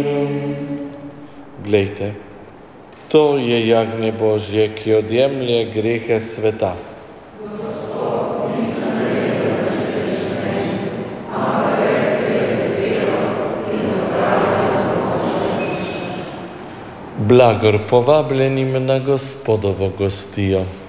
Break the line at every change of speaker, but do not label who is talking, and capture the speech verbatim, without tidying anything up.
miorom. Glejte, to je jagnje Božje, ki odjemlje grehe sveta. Blagor povabljenim na Gospodovo gostijo.